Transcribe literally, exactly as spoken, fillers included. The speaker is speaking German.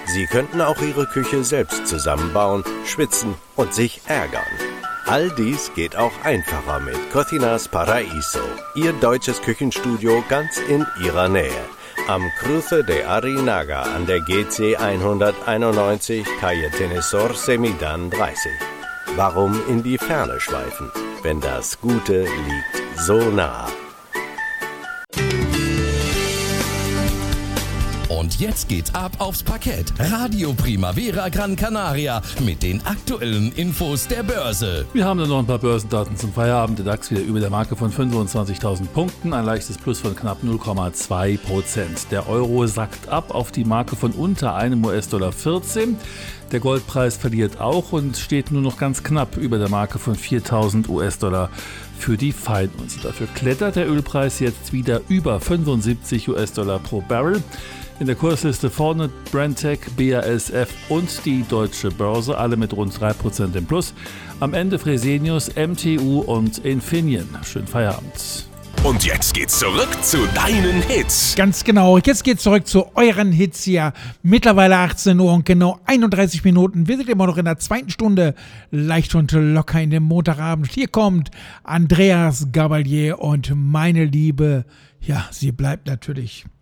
Sie könnten auch Ihre Küche selbst zusammenbauen, schwitzen und sich ärgern. All dies geht auch einfacher mit Cocinas Paraíso, Ihr deutsches Küchenstudio ganz in Ihrer Nähe. Am Cruce de Arinaga an der G C hunderteinundneunzig, Calle Tenesor Semidan dreißig. Warum in die Ferne schweifen, wenn das Gute liegt so nah? Und jetzt geht's ab aufs Parkett. Radio Primavera Gran Canaria mit den aktuellen Infos der Börse. Wir haben dann noch ein paar Börsendaten zum Feierabend. Der DAX wieder über der Marke von fünfundzwanzigtausend Punkten. Ein leichtes Plus von knapp null Komma zwei Prozent. Der Euro sackt ab auf die Marke von unter einem U S-Dollar vierzehn. Der Goldpreis verliert auch und steht nur noch ganz knapp über der Marke von viertausend U S-Dollar für die Feinunze. Dafür klettert der Ölpreis jetzt wieder über fünfundsiebzig U S-Dollar pro Barrel. In der Kursliste vorne Brentec, B A S F und die Deutsche Börse, alle mit rund drei Prozent im Plus. Am Ende Fresenius, M T U und Infineon. Schönen Feierabend. Und jetzt geht's zurück zu deinen Hits. Ganz genau, jetzt geht's zurück zu euren Hits hier. Mittlerweile achtzehn Uhr und genau einunddreißig Minuten. Wir sind immer noch in der zweiten Stunde, leicht und locker in dem Montagabend. Hier kommt Andreas Gabalier und meine Liebe, ja, sie bleibt natürlich.